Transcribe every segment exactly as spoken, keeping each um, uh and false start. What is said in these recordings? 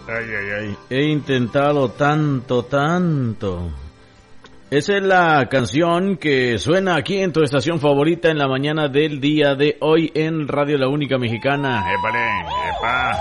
Ay, ay, ay. He intentado tanto, tanto. Esa es la canción que suena aquí en tu estación favorita en la mañana del día de hoy en Radio La Única Mexicana. Épale, epa.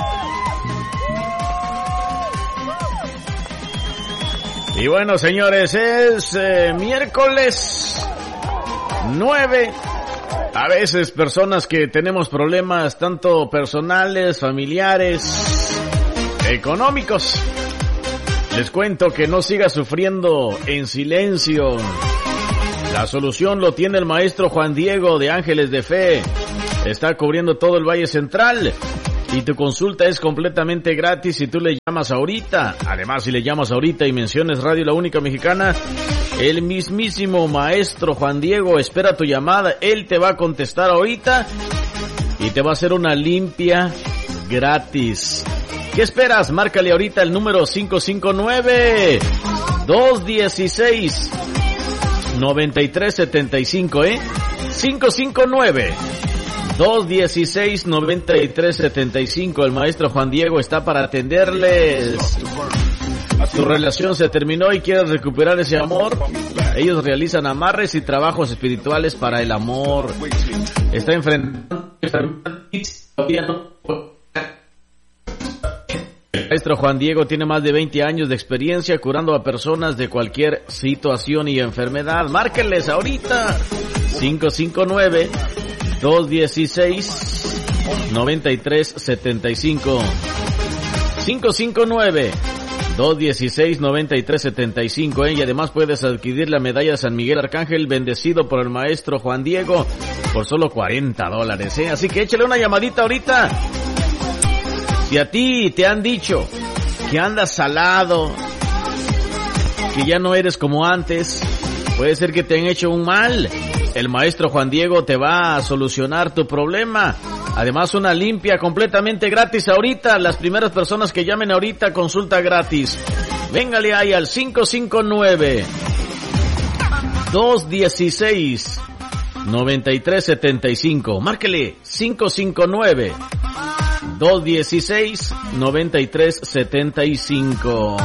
Y bueno, señores, es eh, miércoles nueve. A veces personas que tenemos problemas tanto personales, familiares, económicos. Les cuento que no siga sufriendo en silencio. La solución lo tiene el maestro Juan Diego de Ángeles de Fe. Está cubriendo todo el Valle Central. Y tu consulta es completamente gratis si tú le llamas ahorita. Además, si le llamas ahorita y menciones Radio La Única Mexicana, el mismísimo maestro Juan Diego espera tu llamada. Él te va a contestar ahorita y te va a hacer una limpia gratis. ¿Qué esperas? Márcale ahorita el número cinco cinco nueve, dos uno seis, nueve tres siete cinco, ¿eh? cinco cinco nueve, dos uno seis, nueve tres siete cinco. El maestro Juan Diego está para atenderles. Tu relación se terminó y quieres recuperar ese amor. Ellos realizan amarres y trabajos espirituales para el amor. Está enfrentando... El maestro Juan Diego tiene más de veinte años de experiencia curando a personas de cualquier situación y enfermedad. Márquenles ahorita. cinco cinco nueve, dos uno seis, nueve tres siete cinco. cinco cinco nueve, dos uno seis, nueve tres siete cinco, ¿eh? Y además puedes adquirir la medalla de San Miguel Arcángel bendecido por el maestro Juan Diego por solo cuarenta dólares, ¿eh? Así que échale una llamadita ahorita. Si a ti te han dicho que andas salado, que ya no eres como antes, puede ser que te han hecho un mal. El maestro Juan Diego te va a solucionar tu problema. Además, una limpia completamente gratis ahorita. Las primeras personas que llamen ahorita, consulta gratis. Véngale ahí al cinco cinco nueve, dos uno seis, nueve tres siete cinco. Márquele cinco cinco nueve, dos uno seis, nueve tres siete cinco.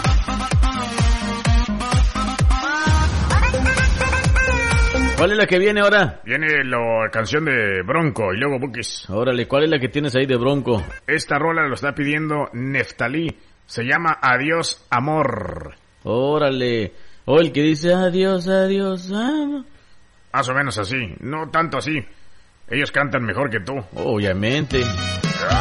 ¿Cuál es la que viene ahora? Viene la canción de Bronco y luego Bukis. Órale, ¿cuál es la que tienes ahí de Bronco? Esta rola lo está pidiendo Neftalí. Se llama Adiós Amor. Órale. O el que dice adiós, adiós, amor. Más o menos así. No tanto así. Ellos cantan mejor que tú. Obviamente.